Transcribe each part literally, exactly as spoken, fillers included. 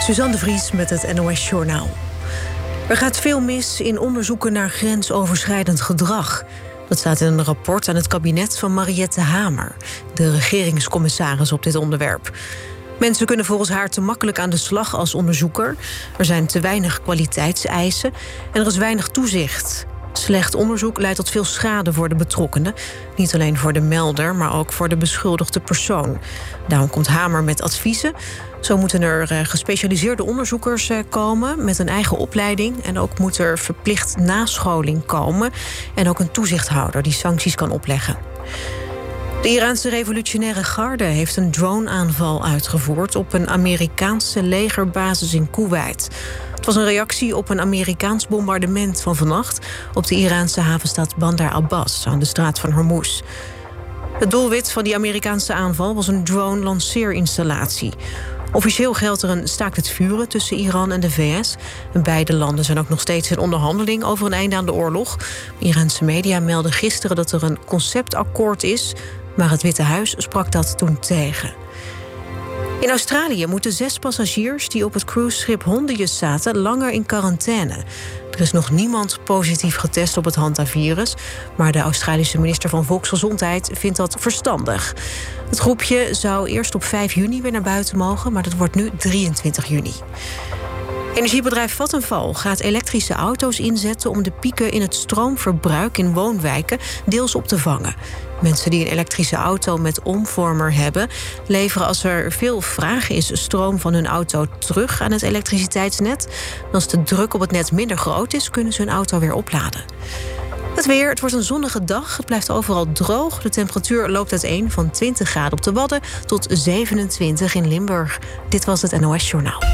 Suzanne de Vries met het N O S-journaal. Er gaat veel mis in onderzoeken naar grensoverschrijdend gedrag. Dat staat in een rapport aan het kabinet van Mariette Hamer, de regeringscommissaris op dit onderwerp. Mensen kunnen volgens haar te makkelijk aan de slag als onderzoeker. Er zijn te weinig kwaliteitseisen en er is weinig toezicht. Slecht onderzoek leidt tot veel schade voor de betrokkenen. Niet alleen voor de melder, maar ook voor de beschuldigde persoon. Daarom komt Hamer met adviezen. Zo moeten er gespecialiseerde onderzoekers komen met een eigen opleiding. En ook moet er verplicht nascholing komen. En ook een toezichthouder die sancties kan opleggen. De Iraanse revolutionaire garde heeft een drone-aanval uitgevoerd op een Amerikaanse legerbasis in Koeweit. Het was een reactie op een Amerikaans bombardement van vannacht op de Iraanse havenstad Bandar Abbas aan de straat van Hormuz. Het doelwit van die Amerikaanse aanval was een drone-lanceerinstallatie. Officieel geldt er een staakt het vuren tussen Iran en de V S. En beide landen zijn ook nog steeds in onderhandeling over een einde aan de oorlog. Iraanse media meldden gisteren dat er een conceptakkoord is, maar het Witte Huis sprak dat toen tegen. In Australië moeten zes passagiers die op het cruiseschip Hondius zaten langer in quarantaine. Er is nog niemand positief getest op het hantavirus, maar de Australische minister van Volksgezondheid vindt dat verstandig. Het groepje zou eerst op vijf juni weer naar buiten mogen, maar dat wordt nu drieëntwintig juni. Energiebedrijf Vattenfall gaat elektrische auto's inzetten om de pieken in het stroomverbruik in woonwijken deels op te vangen. Mensen die een elektrische auto met omvormer hebben, leveren als er veel vraag is stroom van hun auto terug aan het elektriciteitsnet. En als de druk op het net minder groot is, kunnen ze hun auto weer opladen. Het weer, het wordt een zonnige dag. Het blijft overal droog. De temperatuur loopt uiteen van twintig graden op de Wadden tot zevenentwintig in Limburg. Dit was het N O S-journaal.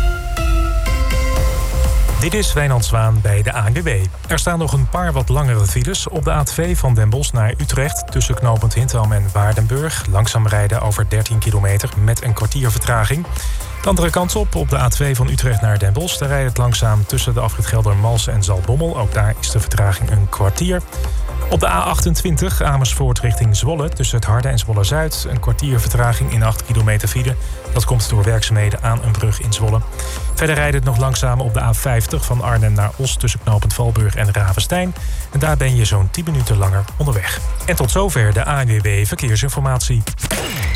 Dit is Wijnand Zwaan bij de A N W B. Er staan nog een paar wat langere files op de A twee van Den Bosch naar Utrecht tussen knooppunt Hintham en Waardenburg. Langzaam rijden over dertien kilometer met een kwartier vertraging. De andere kant op, op de A twee van Utrecht naar Den Bosch. Daar rijdt het langzaam tussen de afrit Geldermalsen en Zaltbommel. Ook daar is de vertraging een kwartier. Op de A achtentwintig Amersfoort richting Zwolle tussen het Harde en Zwolle-Zuid. Een kwartier vertraging in acht kilometer file. Dat komt door werkzaamheden aan een brug in Zwolle. Verder rijdt het nog langzaam op de A vijftig van Arnhem naar Os tussen knooppunt Valburg en Ravenstein. En daar ben je zo'n tien minuten langer onderweg. En tot zover de A N W B Verkeersinformatie.